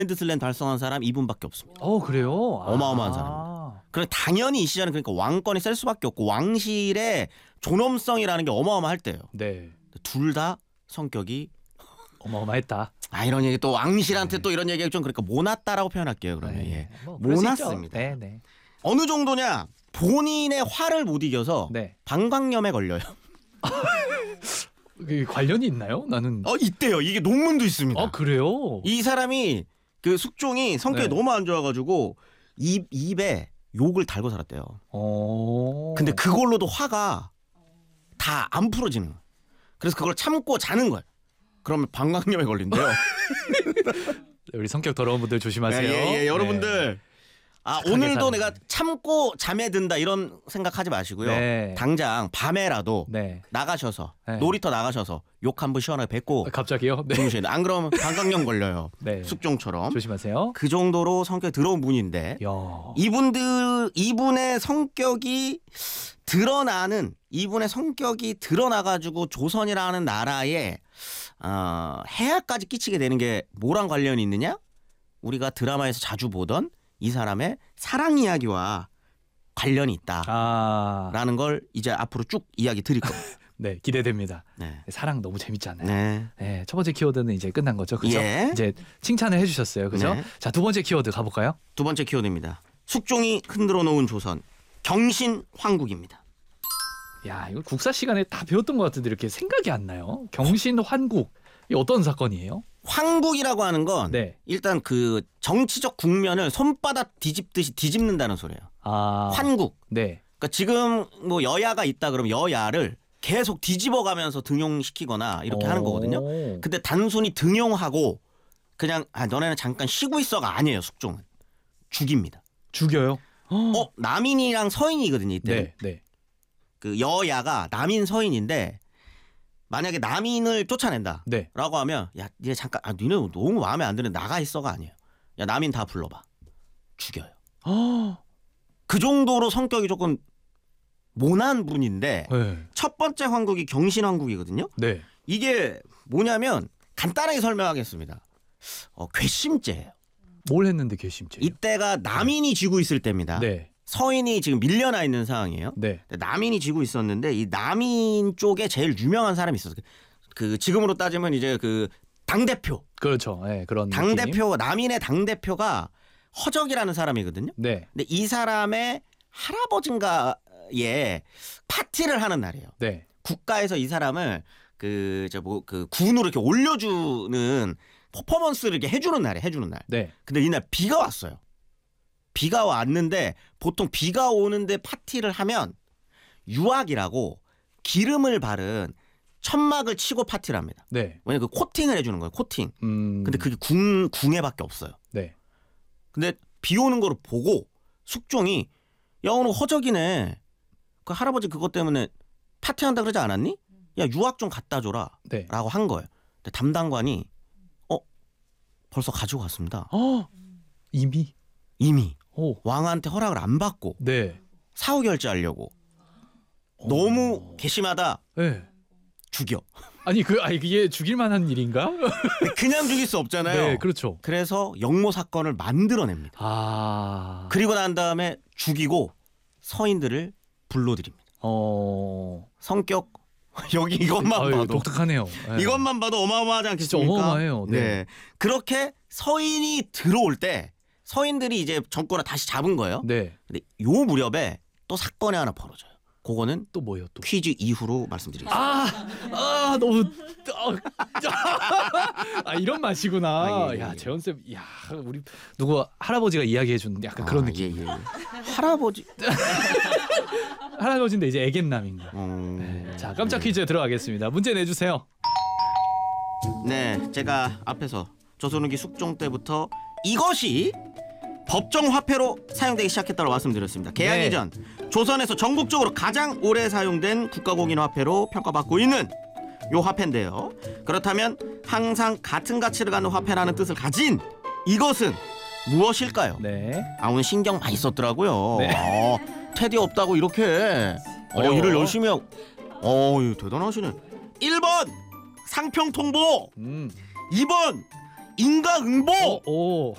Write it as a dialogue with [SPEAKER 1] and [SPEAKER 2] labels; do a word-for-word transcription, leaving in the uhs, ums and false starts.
[SPEAKER 1] 그랜드슬램 달성한 사람 이분밖에 없습니다.
[SPEAKER 2] 어 그래요?
[SPEAKER 1] 어마어마한
[SPEAKER 2] 아.
[SPEAKER 1] 사람입니다. 그래 당연히 이 시절은 그러니까 왕권이 셀 수밖에 없고 왕실의 존엄성이라는 게 어마어마할 때예요.
[SPEAKER 2] 네.
[SPEAKER 1] 둘 다 성격이
[SPEAKER 2] 어마어마했다.
[SPEAKER 1] 아 이런 얘기 또 왕실한테
[SPEAKER 2] 네.
[SPEAKER 1] 또 이런 얘기 좀 그러니까 모났다라고 표현할게요. 그러면
[SPEAKER 2] 네.
[SPEAKER 1] 예.
[SPEAKER 2] 뭐 그럴 수 있죠.
[SPEAKER 1] 모났습니다.
[SPEAKER 2] 네, 네.
[SPEAKER 1] 어느 정도냐? 본인의 화를 못 이겨서
[SPEAKER 2] 네.
[SPEAKER 1] 방광염에 걸려요.
[SPEAKER 2] 그 관련이 있나요? 나는.
[SPEAKER 1] 어 있대요. 이게 논문도 있습니다.
[SPEAKER 2] 아 그래요?
[SPEAKER 1] 이 사람이 그 숙종이 성격이
[SPEAKER 2] 네.
[SPEAKER 1] 너무 안 좋아가지고 입 입에 욕을 달고 살았대요.
[SPEAKER 2] 어.
[SPEAKER 1] 근데 그걸로도 화가 다 안 풀어지는 거예요. 그래서 그걸 참고 자는 거예요. 그러면 방광염에 걸린대요.
[SPEAKER 2] 우리 성격 더러운 분들 조심하세요.
[SPEAKER 1] 예, 예,
[SPEAKER 2] 네.
[SPEAKER 1] 여러분들. 아
[SPEAKER 2] 착하게
[SPEAKER 1] 오늘도
[SPEAKER 2] 사는
[SPEAKER 1] 내가 참고 잠에 든다 이런 생각하지 마시고요.
[SPEAKER 2] 네.
[SPEAKER 1] 당장 밤에라도
[SPEAKER 2] 네.
[SPEAKER 1] 나가셔서
[SPEAKER 2] 네.
[SPEAKER 1] 놀이터 나가셔서 욕 한 번 시원하게 뱉고
[SPEAKER 2] 아, 갑자기요? 네.
[SPEAKER 1] 주무셔야 돼. 안 그러면 방광염 걸려요.
[SPEAKER 2] 네.
[SPEAKER 1] 숙종처럼.
[SPEAKER 2] 조심하세요.
[SPEAKER 1] 그 정도로 성격이 더러운 분인데
[SPEAKER 2] 야.
[SPEAKER 1] 이분들 이분의 성격이 드러나는 이분의 성격이 드러나가지고 조선이라는 나라에 어, 해악까지 끼치게 되는 게 뭐랑 관련이 있느냐? 우리가 드라마에서 자주 보던 이 사람의 사랑 이야기와 관련이 있다라는
[SPEAKER 2] 아.
[SPEAKER 1] 걸 이제 앞으로 쭉 이야기 드릴 겁니다.
[SPEAKER 2] 네, 기대됩니다.
[SPEAKER 1] 네.
[SPEAKER 2] 사랑 너무 재밌잖아요.
[SPEAKER 1] 네.
[SPEAKER 2] 네, 첫 번째 키워드는 이제 끝난 거죠, 그죠?
[SPEAKER 1] 예.
[SPEAKER 2] 이제 칭찬을 해주셨어요, 그죠?
[SPEAKER 1] 네.
[SPEAKER 2] 자, 두 번째 키워드 가볼까요?
[SPEAKER 1] 두 번째 키워드입니다. 숙종이 흔들어 놓은 조선 경신 황국입니다.
[SPEAKER 2] 야, 이거 국사 시간에 다 배웠던 것 같은데 이렇게 생각이 안 나요. 경신 환국 이 어떤 사건이에요?
[SPEAKER 1] 황국이라고 하는 건
[SPEAKER 2] 네.
[SPEAKER 1] 일단 그 정치적 국면을 손바닥 뒤집듯이 뒤집는다는 소리예요.
[SPEAKER 2] 아,
[SPEAKER 1] 환국.
[SPEAKER 2] 네,
[SPEAKER 1] 그러니까 지금 뭐 여야가 있다 그러면 여야를 계속 뒤집어가면서 등용시키거나 이렇게 하는 거거든요.
[SPEAKER 2] 오.
[SPEAKER 1] 근데 단순히 등용하고 그냥 아 너네는 잠깐 쉬고 있어가 아니에요. 숙종은 죽입니다.
[SPEAKER 2] 죽여요?
[SPEAKER 1] 어 남인이랑 서인이거든요. 이때
[SPEAKER 2] 네, 네.
[SPEAKER 1] 그 여야가 남인 서인인데 만약에 남인을 쫓아낸다라고
[SPEAKER 2] 네.
[SPEAKER 1] 하면 야 니네 잠깐 아 니네 너무 마음에 안 드는 나가 있어가 아니에요. 야 남인 다 불러봐. 죽여요.
[SPEAKER 2] 어,
[SPEAKER 1] 그 정도로 성격이 조금 모난 분인데
[SPEAKER 2] 네,
[SPEAKER 1] 첫 번째 황국이 경신 황국이거든요.
[SPEAKER 2] 네.
[SPEAKER 1] 이게 뭐냐면 간단하게 설명하겠습니다. 어, 괘씸죄예요.
[SPEAKER 2] 뭘 했는데 괘씸죄?
[SPEAKER 1] 이때가 남인이 지고 있을 때입니다.
[SPEAKER 2] 네,
[SPEAKER 1] 서인이 지금 밀려나 있는 상황이에요.
[SPEAKER 2] 네.
[SPEAKER 1] 남인이 지고 있었는데 이 남인 쪽에 제일 유명한 사람이 있었어요. 그 지금으로 따지면 이제 그 당 대표,
[SPEAKER 2] 그렇죠. 네, 그런
[SPEAKER 1] 당
[SPEAKER 2] 느낌.
[SPEAKER 1] 대표 남인의 당 대표가 허적이라는 사람이거든요.
[SPEAKER 2] 네,
[SPEAKER 1] 근데 이 사람의 할아버지인가에 파티를 하는 날이에요.
[SPEAKER 2] 네.
[SPEAKER 1] 국가에서 이 사람을 그 저 뭐 그 군으로 이렇게 올려주는 퍼포먼스를 이렇게 해주는 날에 해주는 날.
[SPEAKER 2] 네.
[SPEAKER 1] 근데 이날 비가 왔어요. 비가 왔는데 보통 비가 오는데 파티를 하면 유악이라고 기름을 바른 천막을 치고 파티를 합니다.
[SPEAKER 2] 네.
[SPEAKER 1] 왜냐면 그 코팅을 해주는 거예요. 코팅.
[SPEAKER 2] 음.
[SPEAKER 1] 근데 그게 궁 궁에밖에 없어요.
[SPEAKER 2] 네.
[SPEAKER 1] 근데 비 오는 거를 보고 숙종이 야 오늘 허적이네. 그 할아버지 그것 때문에 파티한다 그러지 않았니? 야 유악 좀 갖다 줘라.
[SPEAKER 2] 네.
[SPEAKER 1] 라고 한 거예요. 근데 담당관이 어 벌써 가지고 갔습니다.
[SPEAKER 2] 어, 이미.
[SPEAKER 1] 이미
[SPEAKER 2] 오.
[SPEAKER 1] 왕한테 허락을 안 받고
[SPEAKER 2] 네.
[SPEAKER 1] 사후 결제하려고. 너무 괘씸하다.
[SPEAKER 2] 네.
[SPEAKER 1] 죽여.
[SPEAKER 2] 아니 그 아니 이게 죽일 만한 일인가?
[SPEAKER 1] 그냥 죽일 수 없잖아요.
[SPEAKER 2] 네, 그렇죠.
[SPEAKER 1] 그래서 역모 사건을 만들어냅니다.
[SPEAKER 2] 아.
[SPEAKER 1] 그리고 난 다음에 죽이고 서인들을 불러들입니다.
[SPEAKER 2] 어.
[SPEAKER 1] 성격 여기 이것만
[SPEAKER 2] 아유,
[SPEAKER 1] 봐도
[SPEAKER 2] 독특하네요. 네.
[SPEAKER 1] 이것만 봐도 어마어마하지 않겠습니까?
[SPEAKER 2] 진짜 어마어마해요. 네.
[SPEAKER 1] 네. 그렇게 서인이 들어올 때 서인들이 이제 정권을 다시 잡은 거예요.
[SPEAKER 2] 네.
[SPEAKER 1] 근데 요 무렵에 또 사건이 하나 벌어져요. 그거는
[SPEAKER 2] 또 뭐예요 또?
[SPEAKER 1] 퀴즈 이후로 말씀드리겠습니다.
[SPEAKER 2] 아, 아 너무 아, 아 이런 맛이구나.
[SPEAKER 1] 아, 예, 예,
[SPEAKER 2] 야
[SPEAKER 1] 예.
[SPEAKER 2] 재원 쌤, 야 우리 누구 할아버지가 이야기해 준 약간 그런
[SPEAKER 1] 아,
[SPEAKER 2] 느낌.
[SPEAKER 1] 예, 예. 할아버지.
[SPEAKER 2] 할아버지인데 이제 애견남인가.
[SPEAKER 1] 음...
[SPEAKER 2] 네, 자 깜짝 퀴즈 들어가겠습니다. 문제 내주세요.
[SPEAKER 1] 네, 제가 앞에서 조선후기 숙종 때부터 이것이 법정 화폐로 사용되기 시작했다고 말씀드렸습니다. 개항
[SPEAKER 2] 네.
[SPEAKER 1] 이전 조선에서 전국적으로 가장 오래 사용된 국가공인 화폐로 평가받고 있는 요 화폐인데요. 그렇다면 항상 같은 가치를 갖는 화폐라는 뜻을 가진 이것은 무엇일까요?
[SPEAKER 2] 네.
[SPEAKER 1] 아 오늘 신경 많이 썼더라고요.
[SPEAKER 2] 네.
[SPEAKER 1] 어, 테디 없다고 이렇게 어,
[SPEAKER 2] 어려워.
[SPEAKER 1] 일을 열심히 하고 어 대단하시네. 일 번 상평통보,
[SPEAKER 2] 음.
[SPEAKER 1] 이 번 인과응보.
[SPEAKER 2] 오.